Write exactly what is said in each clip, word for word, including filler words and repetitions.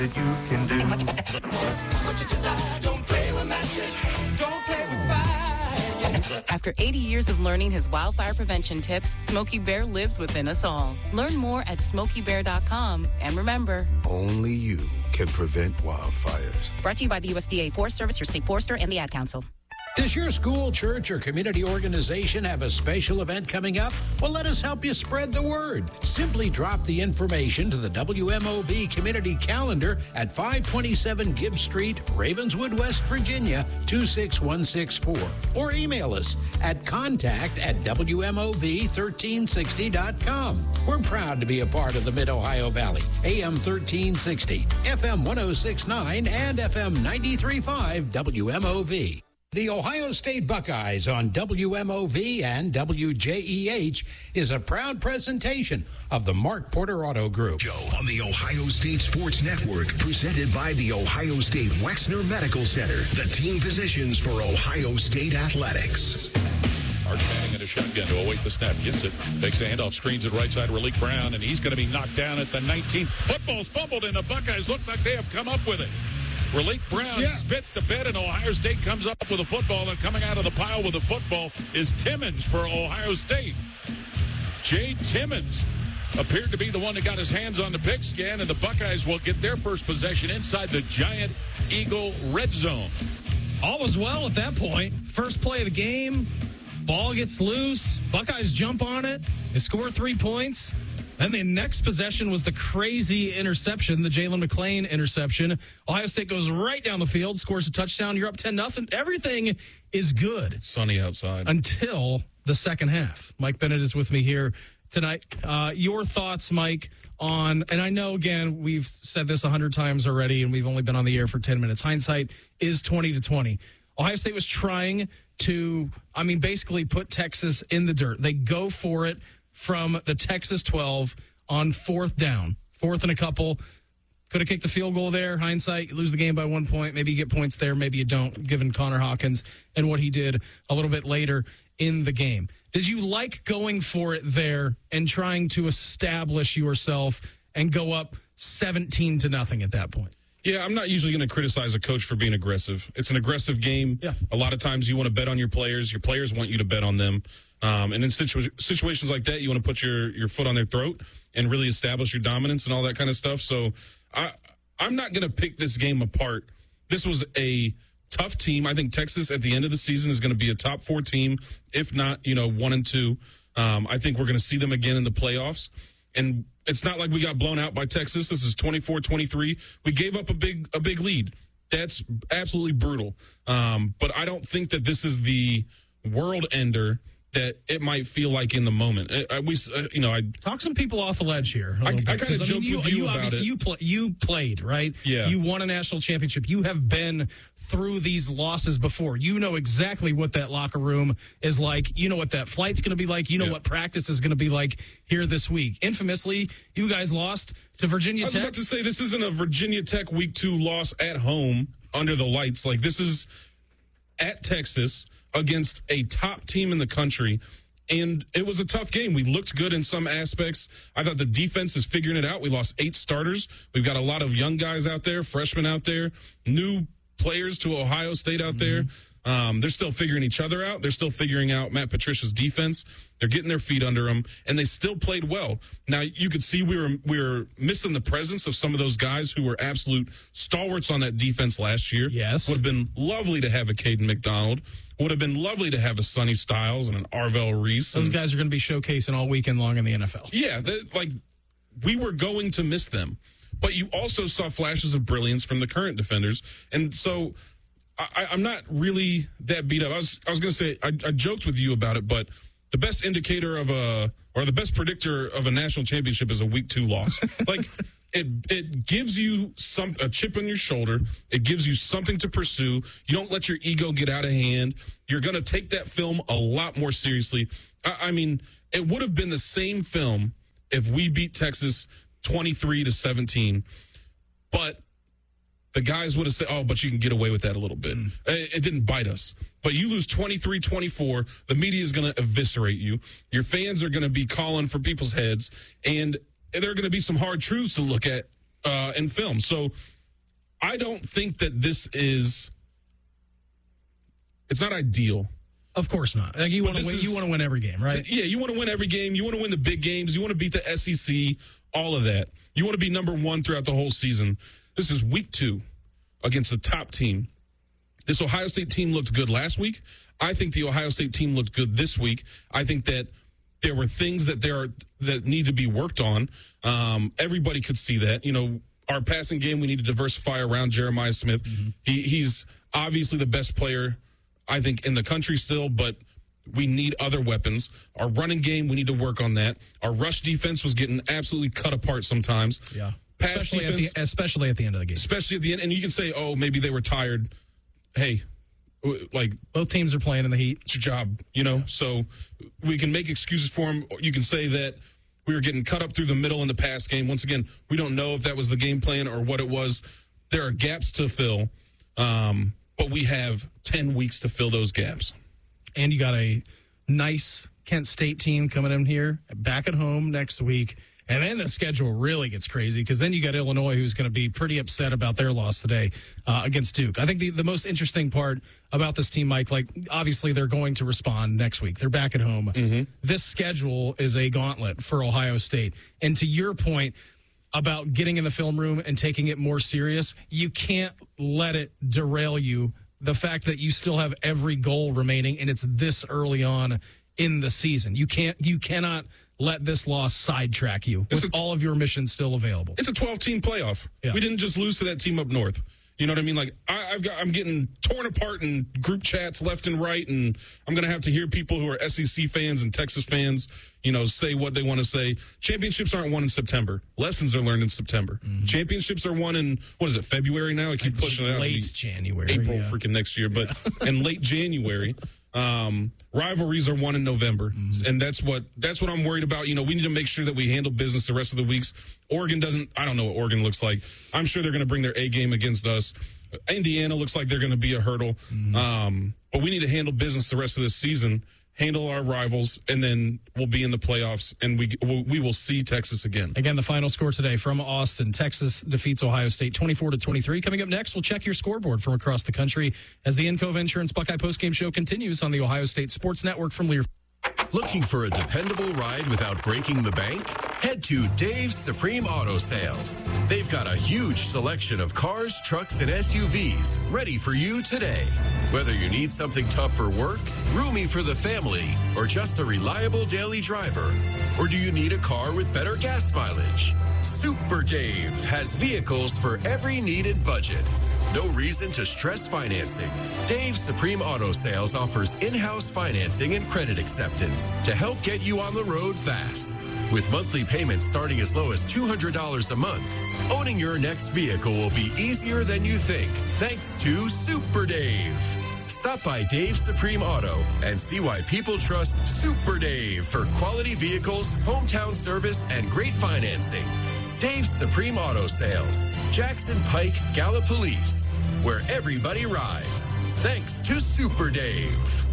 that you can do. Don't play with matches. Don't play with fire. After eighty years of learning his wildfire prevention tips, Smokey Bear lives within us all. Learn more at smokey bear dot com. And remember, only you can prevent wildfires. Brought to you by the U S D A Forest Service, your state forester, and the Ad Council. Does your school, church, or community organization have a special event coming up? Well, let us help you spread the word. Simply drop the information to the W M O V community calendar at five twenty-seven Gibbs Street, Ravenswood, West Virginia, two six one six four. Or email us at contact at W M O V thirteen sixty dot com. We're proud to be a part of the Mid-Ohio Valley. A M thirteen sixty, F M one oh six point nine, and F M ninety-three point five W M O V. The Ohio State Buckeyes on W M O V and W J E H is a proud presentation of the Mark Porter Auto Group. Show on the Ohio State Sports Network, presented by the Ohio State Wexner Medical Center, the team physicians for Ohio State Athletics. Arch Manning in a shotgun to await the snap. Gets it. Takes a handoff. Screens it right side. Raleek Brown, and he's going to be knocked down at the nineteen. Football's fumbled, and the Buckeyes look like they have come up with it. Raleek Brown yeah. spit the bed, and Ohio State comes up with a football, and coming out of the pile with a football is Timmons for Ohio State. Jay Timmons appeared to be the one that got his hands on the pigskin, and the Buckeyes will get their first possession inside the Giant Eagle red zone. All was well at that point. First play of the game, ball gets loose, Buckeyes jump on it, they score three points. Then the next possession was the crazy interception, the Jalen McClain interception. Ohio State goes right down the field, scores a touchdown. You're up ten nothing. Everything is good. It's sunny outside. Until the second half. Mike Bennett is with me here tonight. Uh, your thoughts, Mike, on, and I know, again, we've said this a hundred times already, and we've only been on the air for ten minutes. Hindsight is twenty to twenty. Ohio State was trying to, I mean, basically put Texas in the dirt. They go for it from the Texas twelve on fourth down. Fourth and a couple. Could have kicked a field goal there. Hindsight, you lose the game by one point. Maybe you get points there. Maybe you don't, given Connor Hawkins and what he did a little bit later in the game. Did you like going for it there and trying to establish yourself and go up seventeen to nothing at that point? Yeah, I'm not usually going to criticize a coach for being aggressive. It's an aggressive game. Yeah. A lot of times you want to bet on your players. Your players want you to bet on them. Um, and in situ- situations like that, you want to put your, your foot on their throat and really establish your dominance and all that kind of stuff. So I, I'm not going to pick this game apart. This was a tough team. I think Texas at the end of the season is going to be a top four team, if not, you know, one and two. Um, I think we're going to see them again in the playoffs. And it's not like we got blown out by Texas. This is twenty-four twenty-three. We gave up a big a big lead. That's absolutely brutal. Um, but I don't think that this is the world ender that it might feel like in the moment. I, I, we, uh, you know, I talk some people off the ledge here. I, I kind of joked I mean, you, with you, you about it. You, pl- you played, right? Yeah. You won a national championship. You have been through these losses before. You know exactly what that locker room is like. You know what that flight's going to be like. You know yeah. what practice is going to be like here this week. Infamously, you guys lost to Virginia Tech. I was about to say, this isn't a Virginia Tech week two loss at home under the lights. Like, this is at Texas against a top team in the country. And it was a tough game. We looked good in some aspects. I thought the defense is figuring it out. We lost eight starters. We've got a lot of young guys out there, freshmen out there, new players to Ohio State out mm-hmm. there. Um, they're still figuring each other out. They're still figuring out Matt Patricia's defense. They're getting their feet under them, and they still played well. Now, you could see we were we were missing the presence of some of those guys who were absolute stalwarts on that defense last year. Yes. Would have been lovely to have a Caden McDonald. Would have been lovely to have a Sonny Styles and an Arvell Reese. Those and, guys are going to be showcasing all weekend long in the N F L. Yeah, they, like we were going to miss them. But you also saw flashes of brilliance from the current defenders. And so I, I'm not really that beat up. I was I was going to say, I, I joked with you about it, but the best indicator of a, or the best predictor of a national championship is a week two loss. Like, it it gives you some a chip on your shoulder. It gives you something to pursue. You don't let your ego get out of hand. You're going to take that film a lot more seriously. I, I mean, it would have been the same film if we beat Texas twenty-three to seventeen, but the guys would have said, oh, but you can get away with that a little bit. Mm. It, it didn't bite us. But you lose twenty-three twenty-four, the media is going to eviscerate you. Your fans are going to be calling for people's heads, and there are going to be some hard truths to look at uh, and film. So I don't think that this is – it's not ideal. Of course not. Like you want to win. Is, you want to win every game, right? Yeah, you want to win every game. You want to win the big games. You want to beat the S E C. All of that. You want to be number one throughout the whole season. This is week two against the top team. This Ohio State team looked good last week. I think the Ohio State team looked good this week. I think that there were things that there are that need to be worked on. Um, everybody could see that. You know, our passing game, we need to diversify around Jeremiah Smith. Mm-hmm. He, he's obviously the best player, I think, in the country still, but we need other weapons. Our running game, we need to work on that. Our rush defense was getting absolutely cut apart sometimes. Yeah. Pass especially defense, at the, especially at the end of the game. Especially at the end. And you can say, oh, maybe they were tired. Hey, like, both teams are playing in the heat. It's your job, you know? So we can make excuses for them. You can say that we were getting cut up through the middle in the pass game. Once again, we don't know if that was the game plan or what it was. There are gaps to fill, um, but we have ten weeks to fill those gaps. And you got a nice Kent State team coming in here, back at home next week. And then the schedule really gets crazy because then you got Illinois, who's going to be pretty upset about their loss today uh, against Duke. I think the, the most interesting part about this team, Mike, like obviously they're going to respond next week. They're back at home. Mm-hmm. This schedule is a gauntlet for Ohio State. And to your point about getting in the film room and taking it more serious, you can't let it derail you. The fact that you still have every goal remaining and it's this early on in the season. You can't, you cannot let this loss sidetrack you with a, all of your missions still available. It's a twelve-team playoff. Yeah. We didn't just lose to that team up north. You know what I mean? Like, I, I've got, I'm getting torn apart in group chats left and right, and I'm going to have to hear people who are S E C fans and Texas fans, you know, say what they want to say. Championships aren't won in September. Lessons are learned in September. Mm-hmm. Championships are won in, what is it, February now? I keep pushing it out. Late January. April yeah. freaking next year, but yeah. in late January. Um, rivalries are won in November, mm-hmm. and that's what that's what I'm worried about. You know, we need to make sure that we handle business the rest of the weeks. Oregon doesn't. I don't know what Oregon looks like. I'm sure they're going to bring their A game against us. Indiana looks like they're going to be a hurdle, mm-hmm. um, but we need to handle business the rest of this season. Handle our rivals, and then we'll be in the playoffs, and we we will see Texas again. Again, the final score today from Austin. Texas defeats Ohio State twenty-four to twenty-three. Coming up next, we'll check your scoreboard from across the country as the Encove Insurance Buckeye postgame show continues on the Ohio State Sports Network from Lear. Looking for a dependable ride without breaking the bank? Head to Dave's Supreme Auto Sales. They've got a huge selection of cars, trucks, and S U Vs ready for you today. Whether you need something tough for work, roomy for the family, or just a reliable daily driver, or do you need a car with better gas mileage? Super Dave has vehicles for every need and budget. No reason to stress financing. Dave's Supreme Auto Sales offers in-house financing and credit acceptance to help get you on the road fast. With monthly payments starting as low as two hundred dollars a month, owning your next vehicle will be easier than you think thanks to Super Dave. Stop by Dave's Supreme Auto and see why people trust Super Dave for quality vehicles, hometown service, and great financing. Dave's Supreme Auto Sales, Jackson Pike, Gallipolis, where everybody rides. Thanks to Super Dave.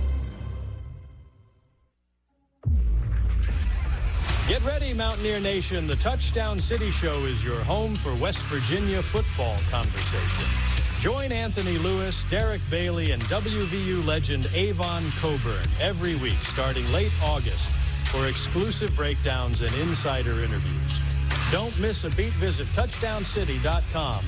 Get ready, Mountaineer Nation. The Touchdown City Show is your home for West Virginia football conversation. Join Anthony Lewis, Derek Bailey, and W V U legend Avon Coburn every week starting late August for exclusive breakdowns and insider interviews. Don't miss a beat. Visit touchdown city dot com.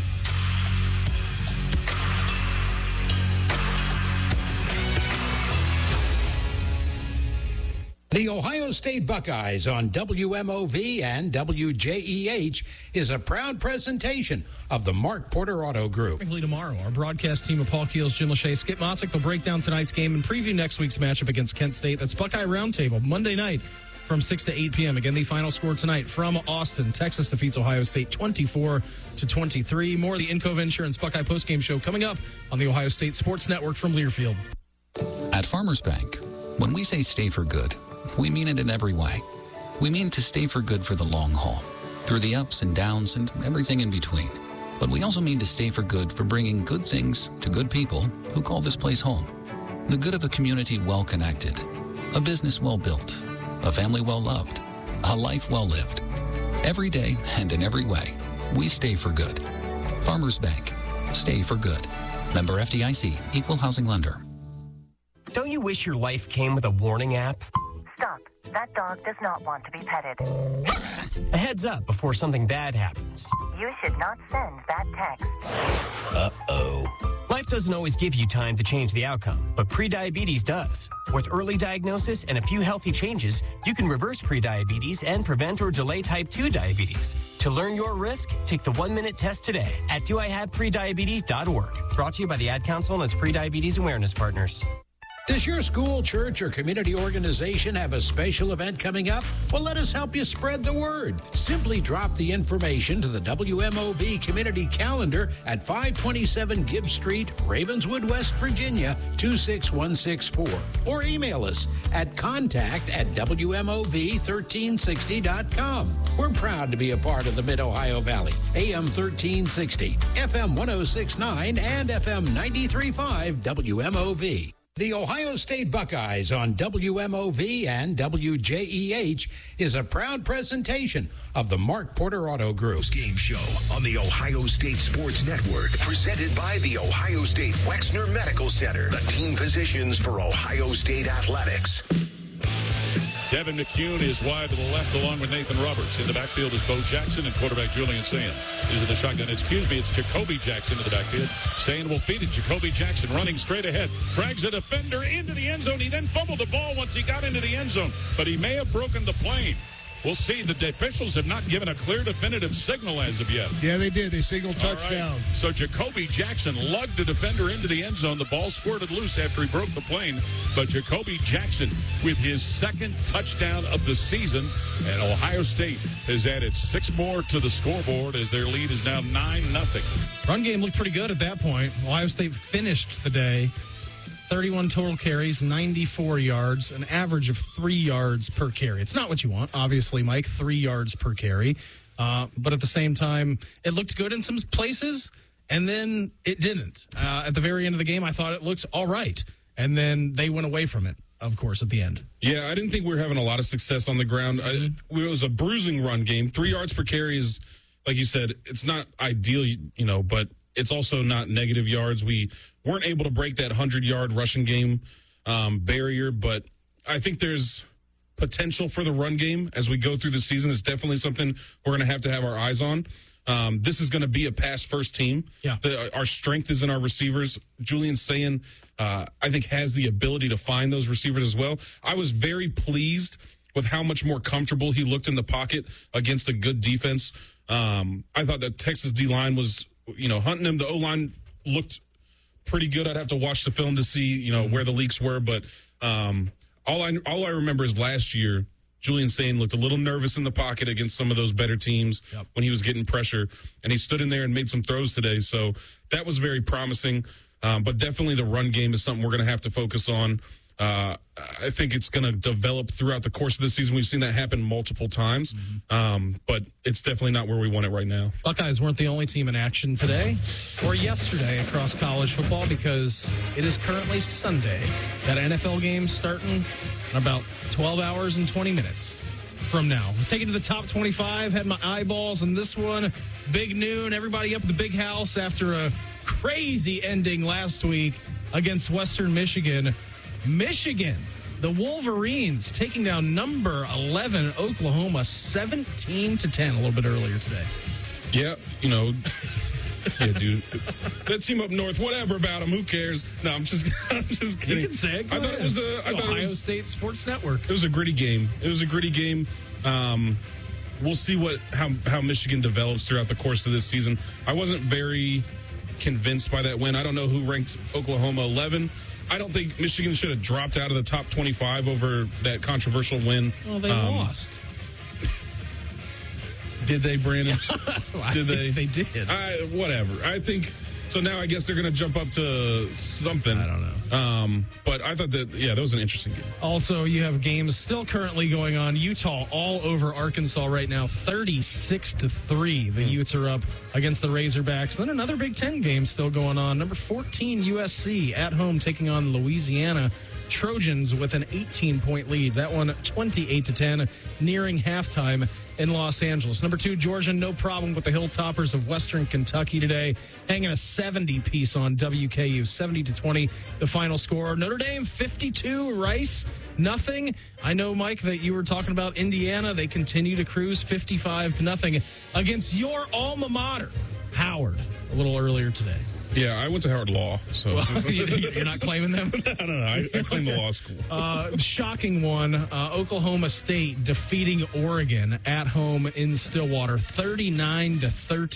The Ohio State Buckeyes on W M O V and W J E H is a proud presentation of the Mark Porter Auto Group. Tomorrow, our broadcast team of Paul Keels, Jim Lachey, Skip Mosick will break down tonight's game and preview next week's matchup against Kent State. That's Buckeye Roundtable, Monday night from six to eight p.m. Again, the final score tonight from Austin. Texas defeats Ohio State twenty-four to twenty-three. More of the Encove Insurance Buckeye postgame show coming up on the Ohio State Sports Network from Learfield. At Farmers Bank, when we say stay for good, we mean it in every way. We mean to stay for good for the long haul, through the ups and downs and everything in between. But we also mean to stay for good for bringing good things to good people who call this place home. The good of a community well connected, a business well built, a family well loved, a life well lived. Every day and in every way, we stay for good. Farmers Bank. Stay for good. Member F D I C. Equal housing lender. Don't you wish your life came with a warning app? Stop. That dog does not want to be petted. A heads up before something bad happens. You should not send that text. Uh-oh. Life doesn't always give you time to change the outcome, but prediabetes does. With early diagnosis and a few healthy changes, you can reverse prediabetes and prevent or delay type two diabetes. To learn your risk, take the one-minute test today at do I have prediabetes dot org. Brought to you by the Ad Council and its Prediabetes Awareness Partners. Does your school, church, or community organization have a special event coming up? Well, let us help you spread the word. Simply drop the information to the W M O B Community Calendar at five twenty-seven Gibbs Street, Ravenswood, West Virginia, two six one six four. Or email us at contact at W M O B thirteen sixty dot com. We're proud to be a part of the Mid-Ohio Valley. A M thirteen sixty, F M one oh six point nine, and F M ninety-three point five W M O V. The Ohio State Buckeyes on W M O V and W J E H is a proud presentation of the Mark Porter Auto Group. Game show on the Ohio State Sports Network, presented by the Ohio State Wexner Medical Center, the team physicians for Ohio State athletics. Devin McCune is wide to the left along with Nathan Roberts. In the backfield is Bo Jackson and quarterback Julian Sayin. Is in the shotgun. Excuse me, it's Jacoby Jackson in the backfield. Sayin will feed it. Jacoby Jackson running straight ahead. Drags a defender into the end zone. He then fumbled the ball once he got into the end zone. But he may have broken the plane. We'll see. The officials have not given a clear definitive signal as of yet. Yeah, they did. They signaled touchdown. Right. So Jacoby Jackson lugged the defender into the end zone. The ball squirted loose after he broke the plane. But Jacoby Jackson with his second touchdown of the season. And Ohio State has added six more to the scoreboard as their lead is now nine nothing. Run game looked pretty good at that point. Ohio State finished the day. thirty-one total carries, ninety-four yards, an average of three yards per carry. It's not what you want, obviously, Mike, three yards per carry. Uh, but at the same time, it looked good in some places, and then it didn't. Uh, at the very end of the game, I thought it looked all right. And then they went away from it, of course, at the end. Yeah, I didn't think we were having a lot of success on the ground. Mm-hmm. I, it was a bruising run game. Three yards per carry is, like you said, it's not ideal, you know, but it's also not negative yards. We weren't able to break that hundred-yard rushing game um, barrier, but I think there's potential for the run game as we go through the season. It's definitely something we're going to have to have our eyes on. Um, this is going to be a pass-first team. Yeah. The, our strength is in our receivers. Julian Sayin, uh, I think, has the ability to find those receivers as well. I was very pleased with how much more comfortable he looked in the pocket against a good defense. Um, I thought that Texas D-line was, you know, hunting him. The O-line looked pretty good. I'd have to watch the film to see, you know, mm-hmm. where the leaks were. But um, all I all I remember is last year, Julian Sayin looked a little nervous in the pocket against some of those better teams yep. when he was getting pressure. And he stood in there and made some throws today. So that was very promising. Um, but definitely the run game is something we're going to have to focus on. Uh, I think it's going to develop throughout the course of the season. We've seen that happen multiple times, mm-hmm. um, but it's definitely not where we want it right now. Buckeyes weren't the only team in action today or yesterday across college football because it is currently Sunday. That N F L game starting in about twelve hours and twenty minutes from now. We'll take it to the top twenty-five. Had my eyeballs on this one. Big noon. Everybody up at the big house after a crazy ending last week against Western Michigan. Michigan, the Wolverines, taking down number eleven Oklahoma, seventeen to ten, a little bit earlier today. Yeah, you know, yeah, dude. That team up north, whatever about them, who cares? No, I'm just, I'm just kidding. You can say it. Go I thought ahead. it was a, I thought Ohio it was, State Sports Network. It was a gritty game. It was a gritty game. Um, we'll see what how how Michigan develops throughout the course of this season. I wasn't very convinced by that win. I don't know who ranked Oklahoma eleven. I don't think Michigan should have dropped out of the top twenty-five over that controversial win. Well, they um, lost. Did they, Brandon? well, did they? They did. I, whatever. I think so. Now I guess they're going to jump up to something. I don't know. Um, but I thought that yeah, that was an interesting game. Also, you have games still currently going on. Utah all over Arkansas right now, thirty-six to three. The hmm. Utes are up against the Razorbacks. Then another Big Ten game still going on. Number fourteen U S C at home taking on Louisiana Trojans with an eighteen point lead. That one twenty-eight to ten, nearing halftime. in Los Angeles. Number two, Georgia, no problem with the Hilltoppers of Western Kentucky today, hanging a seventy piece on W K U, seventy to twenty, the final score. Notre Dame, fifty-two, Rice, nothing. I know, Mike, that you were talking about Indiana. They continue to cruise fifty-five to nothing against your alma mater, Howard, a little earlier today. Yeah, I went to Howard Law, so well, you're not claiming them. no, no, no. I, I claim the law school. Uh, shocking one: uh, Oklahoma State defeating Oregon at home in Stillwater, thirty-nine to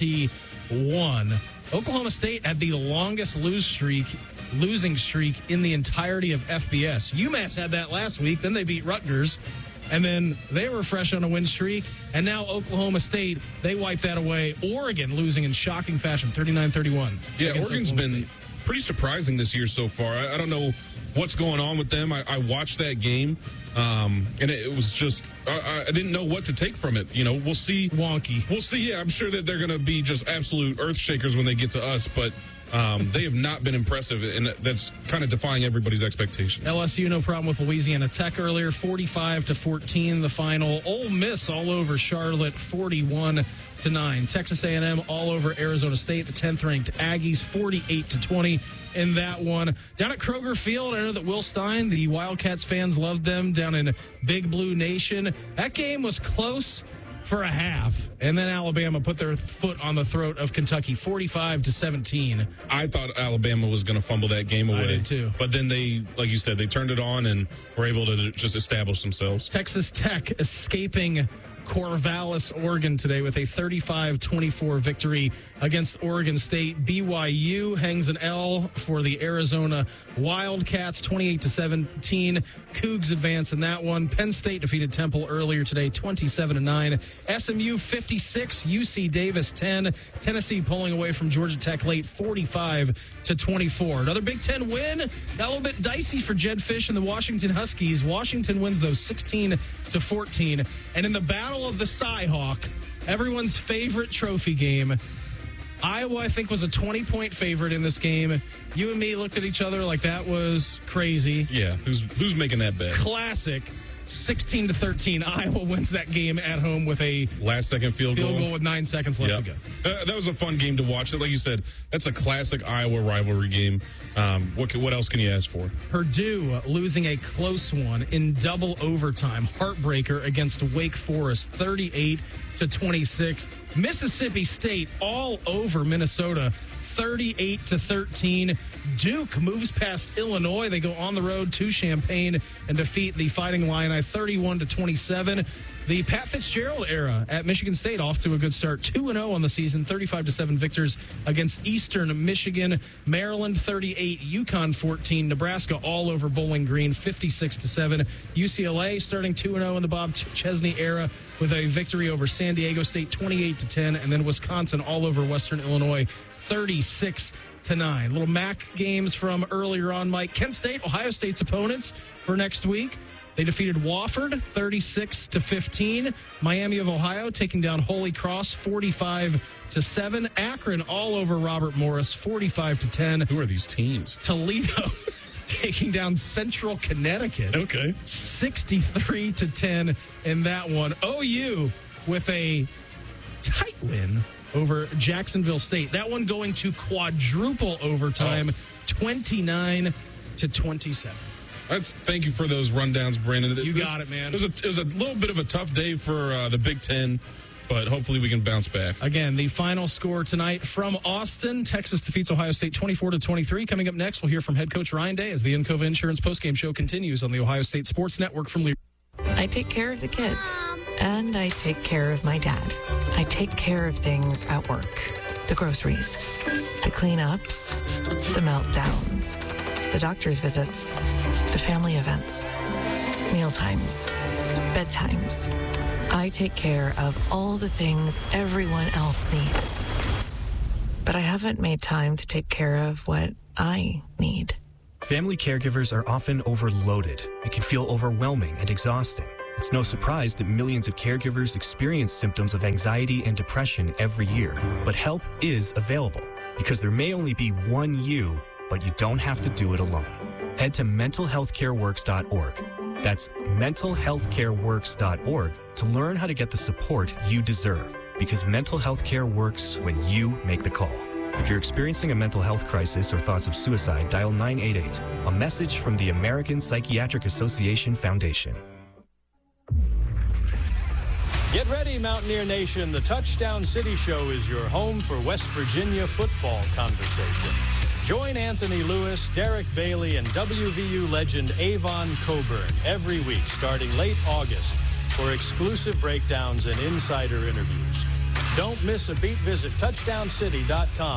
thirty-one. Oklahoma State had the longest lose streak, losing streak in the entirety of F B S. UMass had that last week. Then they beat Rutgers. And then they were fresh on a win streak. And now Oklahoma State, they wiped that away. Oregon losing in shocking fashion, thirty-nine thirty-one. Yeah, Oregon's Oklahoma been State. pretty surprising this year so far. I, I don't know what's going on with them. I, I watched that game, um, and it, it was just, I, I didn't know what to take from it. You know, we'll see. Wonky. We'll see. Yeah, I'm sure that they're going to be just absolute earth shakers when they get to us, but Um, they have not been impressive, and that's kind of defying everybody's expectations. L S U, no problem with Louisiana Tech earlier, forty-five to fourteen, the final. Ole Miss all over Charlotte, forty-one to nine. Texas A and M all over Arizona State, the tenth-ranked Aggies, forty-eight to twenty in that one. Down at Kroger Field, I know that Will Stein, the Wildcats fans loved them down in Big Blue Nation. That game was close for a half, and then Alabama put their foot on the throat of Kentucky, forty-five to seventeen. I thought Alabama was going to fumble that game away. I did too. But then they, like you said, they turned it on and were able to just establish themselves. Texas Tech escaping Corvallis, Oregon today with a thirty-five twenty-four victory against Oregon State. B Y U hangs an L for the Arizona Wildcats, twenty-eight to seventeen. Cougs advance in that one. Penn State defeated Temple earlier today, twenty-seven to nine. S M U fifty-six, U C Davis ten. Tennessee pulling away from Georgia Tech late, forty-five to twenty-four. Another Big Ten win. Got a little bit dicey for Jed Fish and the Washington Huskies. Washington wins those sixteen to fourteen. And in the battle of the Cy-Hawk, everyone's favorite trophy game, Iowa, I think, was a twenty-point favorite in this game. You and me looked at each other like that was crazy. Yeah, who's who's making that bet? Classic. sixteen to thirteen. Iowa wins that game at home with a last-second field, field goal. goal with nine seconds left Yep. to go. Uh, that was a fun game to watch. Like you said, that's a classic Iowa rivalry game. Um, what can, what else can you ask for? Purdue losing a close one in double overtime. Heartbreaker against Wake Forest, thirty-eight to twenty-six. Mississippi State all over Minnesota, thirty-eight to thirteen. Duke moves past Illinois. They go on the road to Champaign and defeat the Fighting Illini thirty-one to twenty-seven. The Pat Fitzgerald era at Michigan State off to a good start, two and oh on the season, thirty-five to seven victors against Eastern Michigan. Maryland thirty-eight, UConn fourteen. Nebraska all over Bowling Green, fifty-six to seven. U C L A starting two and oh in the Bob Chesney era with a victory over San Diego State, twenty-eight to ten. And then Wisconsin all over Western Illinois, thirty-six to nine. Little M A C games from earlier on, Mike. Kent State, Ohio State's opponents for next week. They defeated Wofford thirty-six to fifteen. Miami of Ohio taking down Holy Cross forty-five to seven. Akron all over Robert Morris forty-five to ten. Who are these teams? Toledo taking down Central Connecticut. Okay. sixty-three to ten in that one. O U with a tight win over Jacksonville State. That one going to quadruple overtime, oh. twenty-nine to twenty-seven. That's, thank you for those rundowns, Brandon. You this, got it, man. It was, a, it was a little bit of a tough day for uh, the Big Ten, but hopefully we can bounce back. Again, the final score tonight from Austin. Texas defeats Ohio State twenty-four to twenty-three. Coming up next, we'll hear from head coach Ryan Day as the Encova Insurance postgame show continues on the Ohio State Sports Network from Lee. I take care of the kids, and I take care of my dad. I take care of things at work. The groceries, the cleanups, the meltdowns, the doctor's visits, the family events, mealtimes, bedtimes. I take care of all the things everyone else needs. But I haven't made time to take care of what I need. Family caregivers are often overloaded. It can feel overwhelming and exhausting. It's no surprise that millions of caregivers experience symptoms of anxiety and depression every year. But help is available, because there may only be one you, but you don't have to do it alone. Head to mental health care works dot org. That's mental health care works dot org to learn how to get the support you deserve. Because mental health care works when you make the call. If you're experiencing a mental health crisis or thoughts of suicide, dial nine eight eight. A message from the American Psychiatric Association Foundation. Get ready, Mountaineer Nation. The Touchdown City Show is your home for West Virginia football conversation. Join Anthony Lewis, Derek Bailey, and W V U legend Avon Coburn every week starting late August for exclusive breakdowns and insider interviews. Don't miss a beat. Visit touchdown city dot com.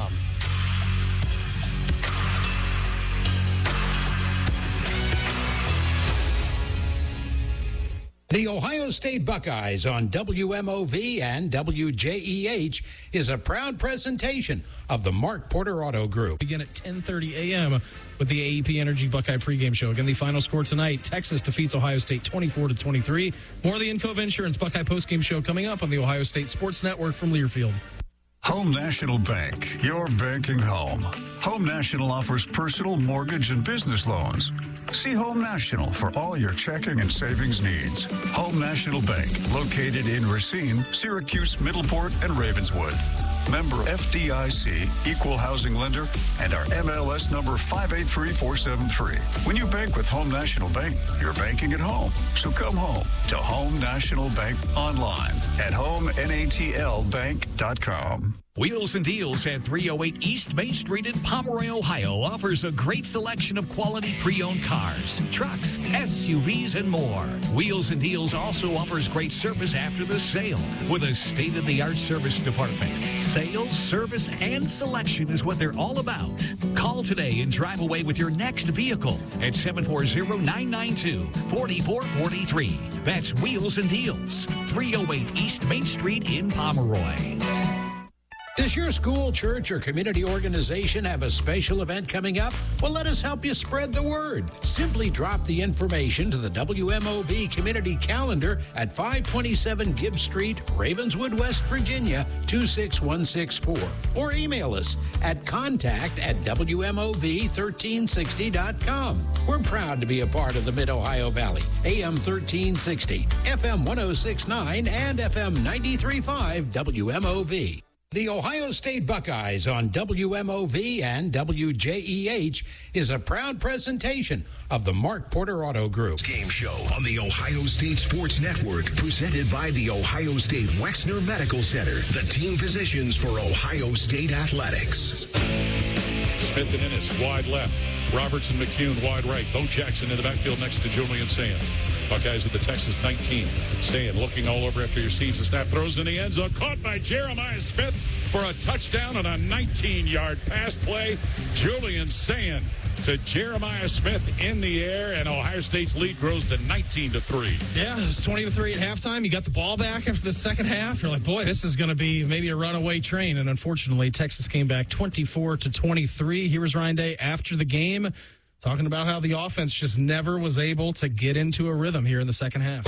The Ohio State Buckeyes on W M O V and W J E H is a proud presentation of the Mark Porter Auto Group. Begin at ten thirty a.m. with the A E P Energy Buckeye pregame show. Again, the final score tonight, Texas defeats Ohio State twenty-four to twenty-three. More of the Encove Insurance Buckeye postgame show coming up on the Ohio State Sports Network from Learfield. Home National Bank, your banking home. Home National offers personal, mortgage, and business loans. See Home National for all your checking and savings needs. Home National Bank, located in Racine, Syracuse, Middleport, and Ravenswood. Member F D I C, equal housing lender, and our M L S number five eight three four seven three. When you bank with Home National Bank, you're banking at home. So come home to Home National Bank online at home natl bank dot com. Wheels and Deals at three oh eight East Main Street in Pomeroy, Ohio offers a great selection of quality pre-owned cars, trucks, S U Vs, and more. Wheels and Deals also offers great service after the sale with a state-of-the-art service department. Sales, service, and selection is what they're all about. Call today and drive away with your next vehicle at seven four zero, nine nine two, four four four three. That's Wheels and Deals, three oh eight East Main Street in Pomeroy. Does your school, church, or community organization have a special event coming up? Well, let us help you spread the word. Simply drop the information to the W M O V Community Calendar at five twenty-seven Gibbs Street, Ravenswood, West Virginia, two six one six four. Or email us at contact at W M O V thirteen sixty dot com. We're proud to be a part of the Mid-Ohio Valley. A M thirteen sixty, F M one oh six point nine, and F M ninety-three point five W M O V. The Ohio State Buckeyes on W M O V and W J E H is a proud presentation of the Mark Porter Auto Group. Game show on the Ohio State Sports Network, presented by the Ohio State Wexner Medical Center, the team physicians for Ohio State Athletics. Smith and Ennis, wide left. Robertson, McCune, wide right. Bo Jackson in the backfield next to Julian Sand. Buckeyes at the Texas nineteen. Sand looking all over after he receives the snap. Throws in the end zone. Caught by Jeremiah Smith for a touchdown on a nineteen-yard pass play. Julian Sand to Jeremiah Smith in the air, and Ohio State's lead grows to nineteen to three. Yeah, it was twenty to three at halftime. You got the ball back after the second half. You're like, boy, this is going to be maybe a runaway train. And unfortunately, Texas came back twenty-four to twenty-three. Here was Ryan Day after the game, talking about how the offense just never was able to get into a rhythm here in the second half.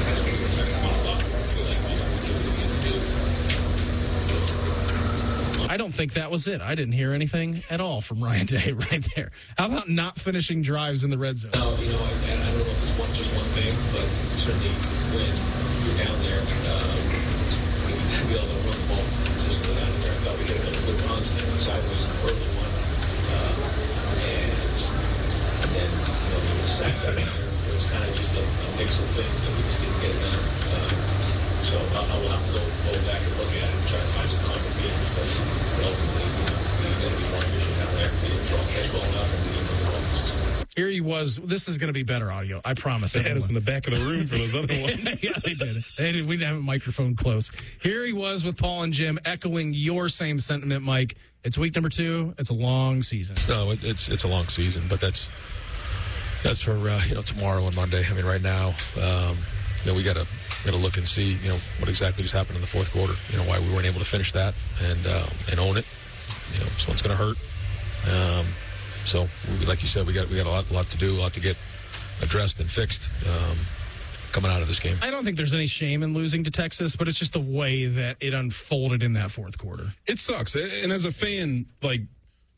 I don't think that was it. I didn't hear anything at all from Ryan Day right there. How about not finishing drives in the red zone? No, you know, I, I don't know if it's one, just one thing, but certainly when you're down there, um, we should be able to run the ball consistently down there. I thought we had a couple good runs, and then went sideways the first one. Uh, and then, you know, we were sacked down there. It was kind of just a, a mix of things that we just didn't get done. Uh, so I, I will have to go, go back and look at it and try to find some common themes, but ultimately, you know, we got to be more efficient down there. We didn't throw catch well enough, and we didn't run the ball consistently. Here he was. This is going to be better audio. I promise. They had us in the back of the room for those other ones. Yeah, they did. They did. We didn't have a microphone close. Here he was with Paul and Jim, echoing your same sentiment, Mike. It's week number two. It's a long season. No, it, it's it's a long season, but that's that's for uh, you know tomorrow and Monday. I mean, right now, um, you know, we got to got to look and see you know what exactly just happened in the fourth quarter. You know, why we weren't able to finish that and uh, and own it. You know, someone's going to hurt. Um, So, we, like you said, we got we got a lot, lot to do, a lot to get addressed and fixed um, coming out of this game. I don't think there's any shame in losing to Texas, but it's just the way that it unfolded in that fourth quarter. It sucks. And as a fan, like,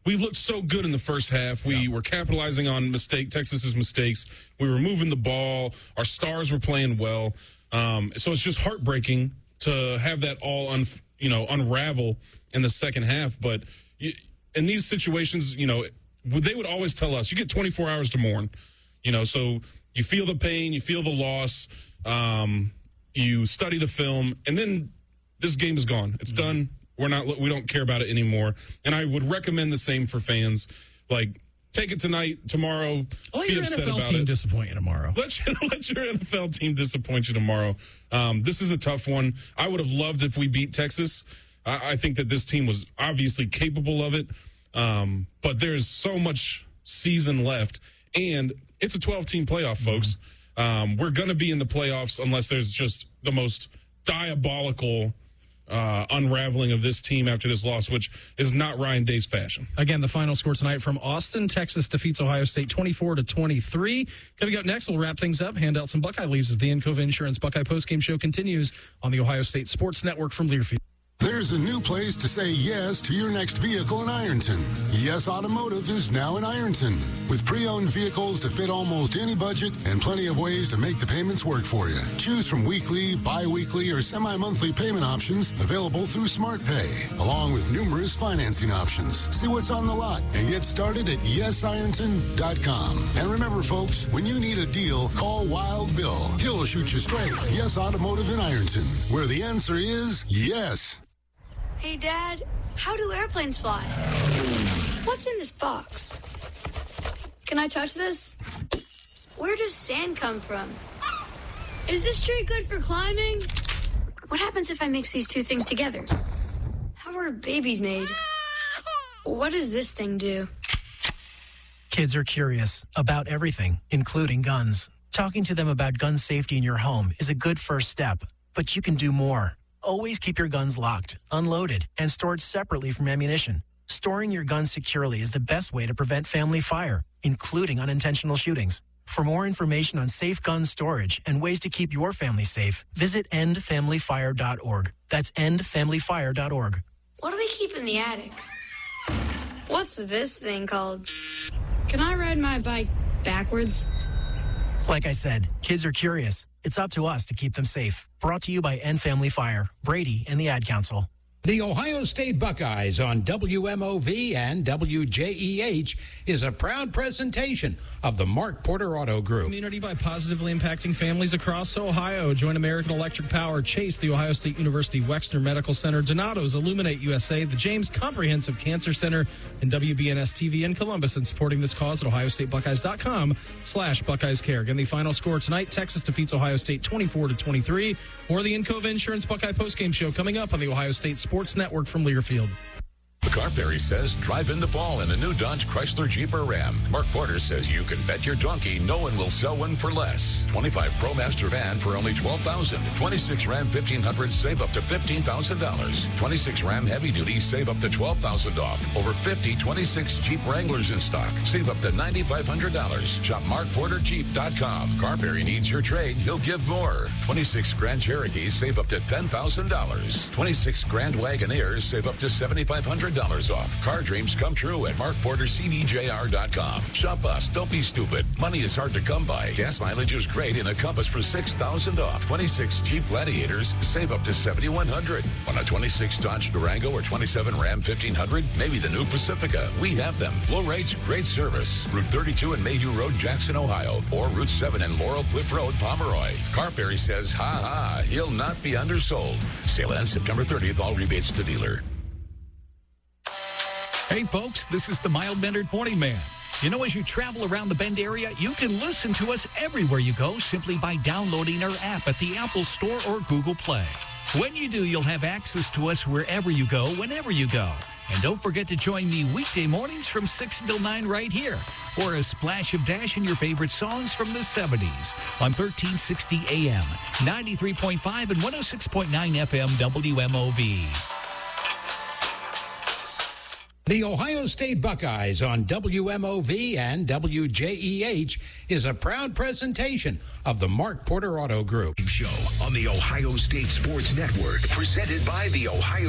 we looked so good in the first half. We yeah. were capitalizing on mistake Texas's mistakes. We were moving the ball. Our stars were playing well. Um, so it's just heartbreaking to have that all un, you know unravel in the second half. But you, in these situations, you know, they would always tell us, you get twenty-four hours to mourn. You know, so you feel the pain, you feel the loss, um, you study the film, and then this game is gone. It's mm-hmm. done. We're not. We don't care about it anymore. And I would recommend the same for fans. Like, take it tonight, tomorrow. Let be your upset N F L about team it. disappoint you tomorrow. Let your, let your N F L team disappoint you tomorrow. Um, this is a tough one. I would have loved if we beat Texas. I, I think that this team was obviously capable of it. Um, but there's so much season left, and it's a twelve-team playoff, folks. Mm-hmm. Um, we're going to be in the playoffs unless there's just the most diabolical Uh, unraveling of this team after this loss, which is not Ryan Day's fashion. Again, the final score tonight from Austin, Texas defeats Ohio State twenty-four to twenty-three. Coming up next, we'll wrap things up, hand out some Buckeye leaves as the Encova Insurance Buckeye postgame show continues on the Ohio State Sports Network from Learfield. There's a new place to say yes to your next vehicle in Ironton. Yes Automotive is now in Ironton. With pre-owned vehicles to fit almost any budget and plenty of ways to make the payments work for you. Choose from weekly, bi-weekly, or semi-monthly payment options available through SmartPay, along with numerous financing options. See what's on the lot and get started at yes ironton dot com. And remember, folks, when you need a deal, call Wild Bill. He'll shoot you straight. Yes Automotive in Ironton, where the answer is yes. Hey, Dad, how do airplanes fly? What's in this box? Can I touch this? Where does sand come from? Is this tree good for climbing? What happens if I mix these two things together? How are babies made? What does this thing do? Kids are curious about everything, including guns. Talking to them about gun safety in your home is a good first step, but you can do more. Always keep your guns locked, unloaded, and stored separately from ammunition. Storing your guns securely is the best way to prevent family fire, including unintentional shootings. For more information on safe gun storage and ways to keep your family safe, visit end family fire dot org. That's end family fire dot org. What do we keep in the attic? What's this thing called? Can I ride my bike backwards? Like I said, kids are curious. It's up to us to keep them safe. Brought to you by End Family Fire, Brady, and the Ad Council. The Ohio State Buckeyes on W M O V and W J E H is a proud presentation of the Mark Porter Auto Group. Community by positively impacting families across Ohio. Join American Electric Power, Chase, the Ohio State University Wexner Medical Center, Donato's Illuminate U S A, the James Comprehensive Cancer Center, and W B N S T V in Columbus, and supporting this cause at ohio state buckeyes dot com slash Buckeyes Care. Again, the final score tonight, Texas defeats Ohio State twenty-four to twenty-three. More the Encova Insurance Buckeye postgame show coming up on the Ohio State Sports Network from Learfield. The Carberry says drive in the fall in the new Dodge Chrysler Jeep or Ram. Mark Porter says you can bet your donkey no one will sell one for less. twenty-five Pro Master van for only twelve thousand dollars. twenty-six Ram fifteen hundred save up to fifteen thousand dollars. twenty-six Ram Heavy Duty save up to twelve thousand dollars off. Over fifty twenty-six Jeep Wranglers in stock. Save up to nine thousand five hundred dollars. Shop mark porter jeep dot com. Carberry needs your trade. He'll give more. twenty-six Grand Cherokees save up to ten thousand dollars. twenty-six Grand Wagoneers save up to seven thousand five hundred dollars off. Car dreams come true at mark porter c d j r dot com. Shop us. Don't be stupid. Money is hard to come by. Gas mileage is great in a Compass for six thousand dollars off. twenty-six Jeep Gladiators save up to seven thousand one hundred dollars. On a twenty-six Dodge Durango or twenty-seven Ram fifteen hundred, maybe the new Pacifica. We have them. Low rates, great service. Route thirty-two and Mayhew Road, Jackson, Ohio. Or Route seven and Laurel Cliff Road, Pomeroy. Carberry says, ha ha, he'll not be undersold. Sale ends September thirtieth. All rebates to dealer. Hey, folks, this is the mild-mannered morning man. You know, as you travel around the Bend area, you can listen to us everywhere you go simply by downloading our app at the Apple Store or Google Play. When you do, you'll have access to us wherever you go, whenever you go. And don't forget to join me weekday mornings from six until nine right here for a splash of Dash in your favorite songs from the seventies on thirteen sixty A M, ninety-three point five and one oh six point nine F M W M O V. The Ohio State Buckeyes on W M O V and W J E H is a proud presentation of the Mark Porter Auto Group. Show on the Ohio State Sports Network, presented by the Ohio